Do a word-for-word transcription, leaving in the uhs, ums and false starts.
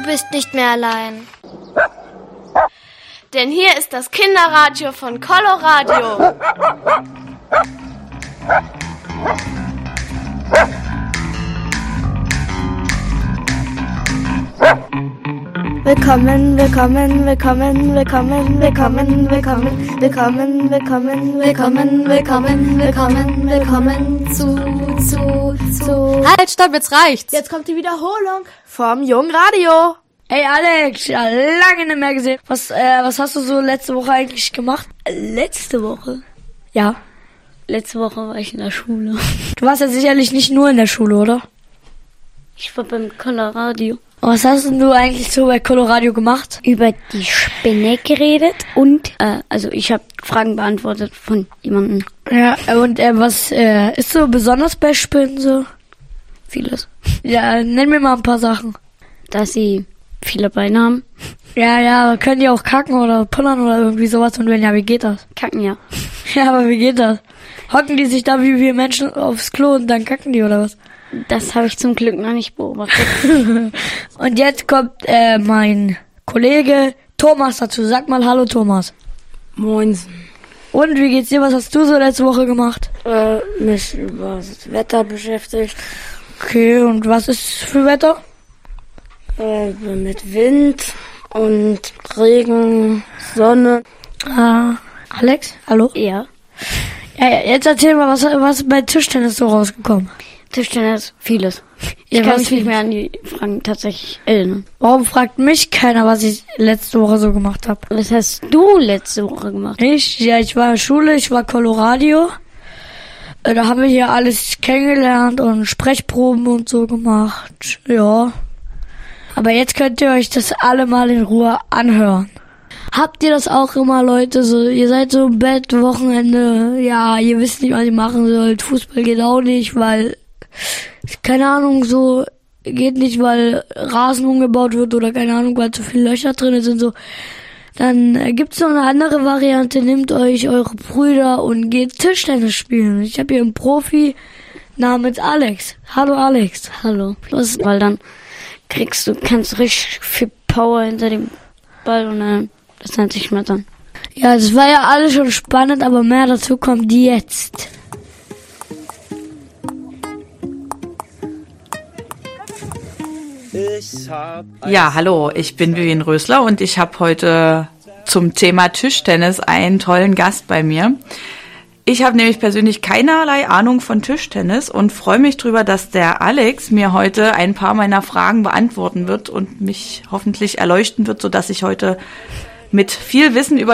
bist nicht mehr allein. Denn hier ist das Kinderradio von Coloradio. Willkommen, willkommen, willkommen, willkommen, willkommen, willkommen, willkommen, willkommen, willkommen, willkommen, willkommen, willkommen zu, zu, zu. Halt, stopp, jetzt reicht's. Jetzt kommt die Wiederholung vom Jungen Radio. Hey Alex, ja, lange nicht mehr gesehen. Was, äh, was hast du so letzte Woche eigentlich gemacht? Letzte Woche? Ja. Letzte Woche war ich in der Schule. Du warst ja sicherlich nicht nur in der Schule, oder? Ich war beim Coloradio. Was hast denn du eigentlich so bei Coloradio gemacht? Über die Spinne geredet und, äh, also ich habe Fragen beantwortet von jemandem. Ja, und äh, was äh, ist so besonders bei Spinnen so? Vieles. Ja, nenn mir mal ein paar Sachen. Dass sie viele Beine haben. Ja, ja, können die auch kacken oder pullern oder irgendwie sowas? Und wenn ja, wie geht das? Kacken, ja. Ja, aber wie geht das? Hocken die sich da wie wir Menschen aufs Klo und dann kacken die oder was? Das habe ich zum Glück noch nicht beobachtet. Und jetzt kommt äh, mein Kollege Thomas dazu. Sag mal Hallo Thomas. Moin. Und wie geht's dir? Was hast du so letzte Woche gemacht? Äh, mich über das Wetter beschäftigt. Okay, und was ist für Wetter? Äh, mit Wind und Regen, Sonne. Ah, Alex, hallo? Ja. Ja, ja, jetzt erzähl mal, was, was ist bei Tischtennis so rausgekommen? Tischtennis, vieles. Ich Ja, kann was mich nicht vieles? mehr an die Fragen tatsächlich erinnern. Warum fragt mich keiner, was ich letzte Woche so gemacht habe? Was hast du letzte Woche gemacht? Ich? Ja, ich war in der Schule, ich war Coloradio. Äh, Da haben wir hier alles kennengelernt und Sprechproben und so gemacht. Ja. Aber jetzt könnt ihr euch das alle mal in Ruhe anhören. Habt ihr das auch immer, Leute? So, ihr seid so im Bett, Wochenende, ja, ihr wisst nicht, was ihr machen sollt. Fußball geht auch nicht, weil, keine Ahnung, so, geht nicht, weil Rasen umgebaut wird oder keine Ahnung, weil zu viele Löcher drin sind, so. Dann äh, gibt's noch eine andere Variante, nehmt euch eure Brüder und geht Tischtennis spielen. Ich habe hier einen Profi namens Alex. Hallo Alex. Hallo. Was? Weil dann kriegst du, kannst richtig viel Power hinter dem Ball und dann, das nennt sich Schmettern. Ja, das war ja alles schon spannend, aber mehr dazu kommt jetzt. Ja, hallo, ich bin Vivian Rösler und ich habe heute zum Thema Tischtennis einen tollen Gast bei mir. Ich habe nämlich persönlich keinerlei Ahnung von Tischtennis und freue mich drüber, dass der Alex mir heute ein paar meiner Fragen beantworten wird und mich hoffentlich erleuchten wird, sodass ich heute mit viel Wissen über